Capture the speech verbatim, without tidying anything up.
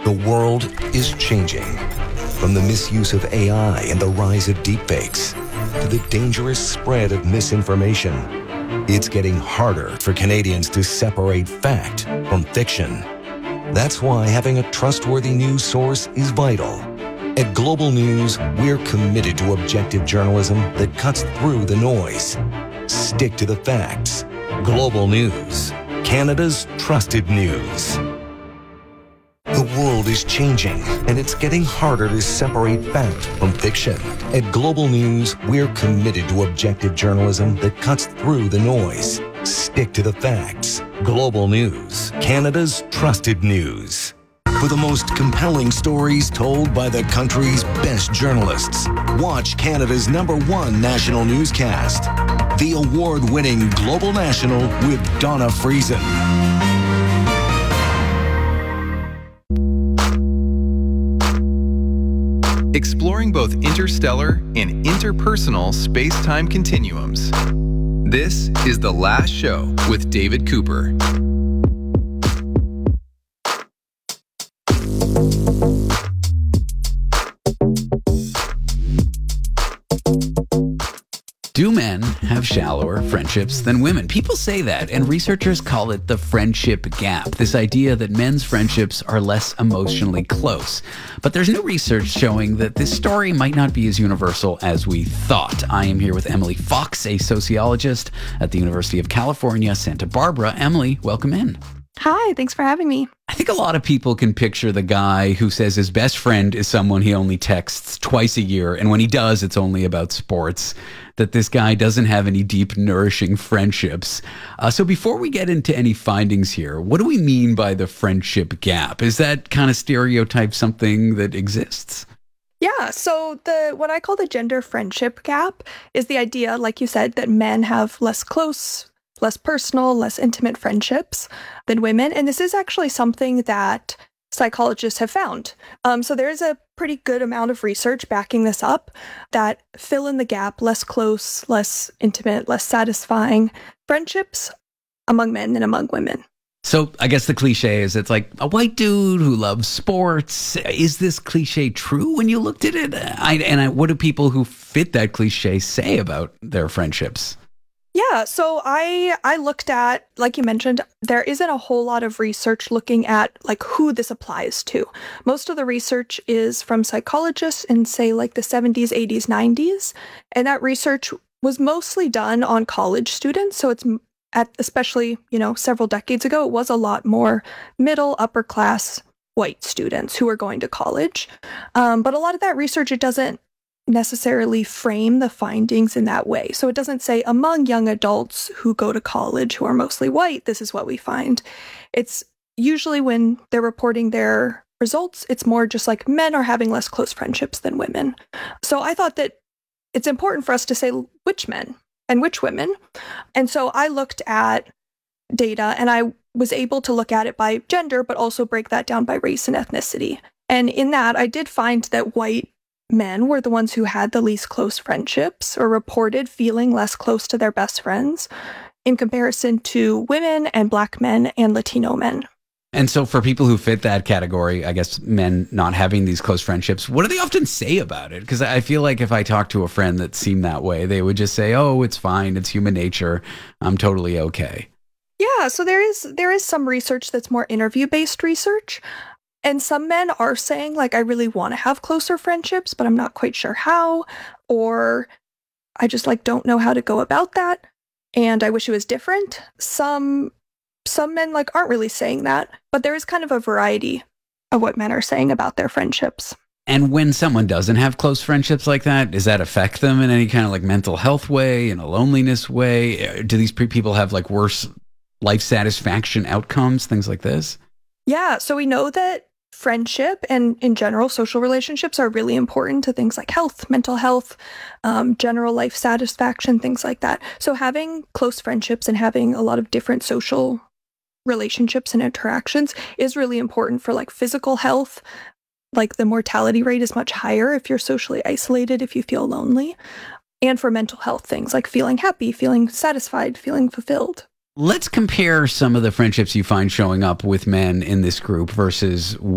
The world is changing. From the misuse of A I and the rise of deepfakes to the dangerous spread of misinformation, it's getting harder for Canadians to separate fact from fiction. That's why having a trustworthy news source is vital. At Global News, we're committed to objective journalism that cuts through the noise. Stick to the facts. Global News, Canada's trusted news. The world is changing, and it's getting harder to separate fact from fiction. At Global News, we're committed to objective journalism that cuts through the noise. Stick to the facts. Global News, Canada's trusted news. For the most compelling stories told by the country's best journalists, watch Canada's number one national newscast, the award-winning Global National with Donna Friesen. Exploring both interstellar and interpersonal space-time continuums. This is The Last Show with David Cooper. Do men have shallower friendships than women? People say that, and researchers call it the friendship gap, this idea that men's friendships are less emotionally close. But there's new research showing that this story might not be as universal as we thought. I am here with Emily Fox, a sociologist at the University of California, Santa Barbara. Emily, welcome in. Hi, thanks for having me. I think a lot of people can picture the guy who says his best friend is someone he only texts twice a year, and when he does, it's only about sports, that this guy doesn't have any deep, nourishing friendships. Uh, so before we get into any findings here, what do we mean by the friendship gap? Is that kind of stereotype something that exists? Yeah, so the what I call the gender friendship gap is the idea, like you said, that men have less close less personal, less intimate friendships than women. And this is actually something that psychologists have found. Um, so there is a pretty good amount of research backing this up that fill in the gap, less close, less intimate, less satisfying friendships among men than among women. So I guess the cliche is it's like a white dude who loves sports. Is this cliche true when you looked at it? I, and I, what do people who fit that cliche say about their friendships? Yeah, so I I looked at, like you mentioned, there isn't a whole lot of research looking at like who this applies to. Most of the research is from psychologists in, say, like the seventies, eighties, nineties, and that research was mostly done on college students. So it's at, especially, you know, several decades ago, it was a lot more middle, upper class white students who were going to college. Um, but a lot of that research, it doesn't necessarily frame the findings in that way. So it doesn't say among young adults who go to college who are mostly white, this is what we find. It's usually when they're reporting their results, it's more just like men are having less close friendships than women. So I thought that it's important for us to say which men and which women. And so I looked at data and I was able to look at it by gender, but also break that down by race and ethnicity. And in that, I did find that white men were the ones who had the least close friendships or reported feeling less close to their best friends in comparison to women and Black men and Latino men. And so for people who fit that category, I guess men not having these close friendships, what do they often say about it? Because I feel like if I talk to a friend that seemed that way, they would just say, oh, it's fine. It's human nature. I'm totally okay. Yeah, so there is there is some research that's more interview-based research. And some men are saying, like, I really want to have closer friendships, but I'm not quite sure how, or I just, like, don't know how to go about that, and I wish it was different. Some some men, like, aren't really saying that, but there is kind of a variety of what men are saying about their friendships. And when someone doesn't have close friendships like that, does that affect them in any kind of, like, mental health way, in a loneliness way? Do these people have, like, worse life satisfaction outcomes, things like this? Yeah, so we know that friendship and in general social relationships are really important to things like health, mental health, um, general life satisfaction, things like that. So having close friendships and having a lot of different social relationships and interactions is really important for like physical health. Like the mortality rate is much higher if you're socially isolated, if you feel lonely, and for mental health things like feeling happy, feeling satisfied, feeling fulfilled. Let's compare some of the friendships you find showing up with men in this group versus